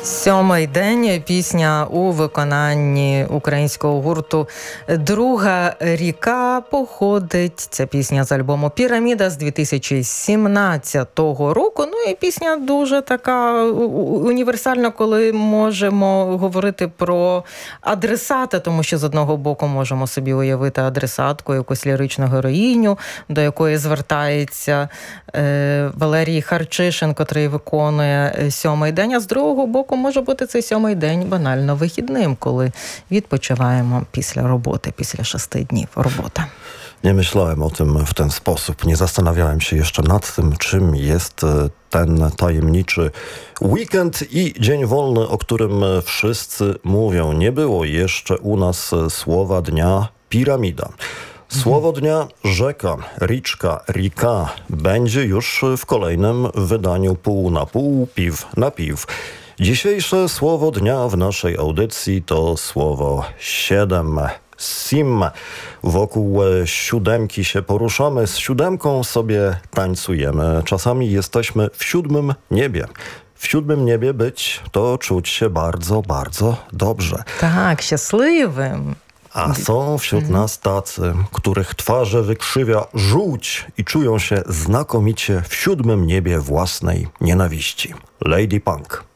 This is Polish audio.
Сьомий день. Пісня у виконанні українського гурту «Друга ріка» походить. Ця пісня з альбому «Піраміда» з 2017 року. Ну і пісня дуже така універсальна, коли можемо говорити про адресата, тому що з одного боку можемо собі уявити адресатку, якусь ліричну героїню, до якої звертається Валерій Харчишин, котрий виконує «Сьомий день», а з другого боку може бути цей сьомий день банально вихідним, коли відпочиваємо після роботи, після 6 dni роботи. Nie myślałem o tym w ten sposób. Nie zastanawiałem się jeszcze nad tym, czym jest ten tajemniczy weekend i dzień wolny, o którym wszyscy mówią. Nie było jeszcze u nas słowa dnia piramida. Słowo dnia rzeka, riczka, rika będzie już w kolejnym wydaniu pół na pół, piw na piw. Dzisiejsze słowo dnia w naszej audycji to słowo 7. Sim. Wokół siódemki się poruszamy, z siódemką sobie tańcujemy. Czasami jesteśmy w 7. niebie. W 7. niebie być to czuć się bardzo, bardzo dobrze. Tak, szczęśliwym. A są wśród nas tacy, których twarze wykrzywia żółć i czują się znakomicie w 7. niebie własnej nienawiści. Lady Punk.